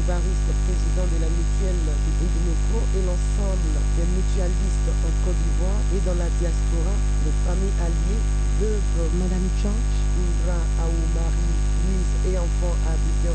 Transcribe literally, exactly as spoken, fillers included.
Évariste, président de la mutuelle de Indinoko, et l'ensemble des mutualistes en Côte d'Ivoire et dans la diaspora, les familles alliées de Madame George, Oudra Aou, Marie, Louise et enfants à Abidjan,